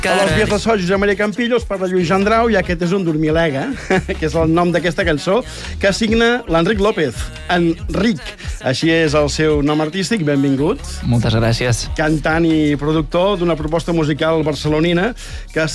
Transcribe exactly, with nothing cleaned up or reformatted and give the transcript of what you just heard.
A les vies de so, Josep Maria Campillos, parla Lluís Gendrau, i aquest és un dormilega, que és el nom d'aquesta cançó, que signa l'Enric López. Enric, així és el seu nom artístic, benvingut. Moltes gràcies. Cantant i productor d'una proposta musical barcelonina que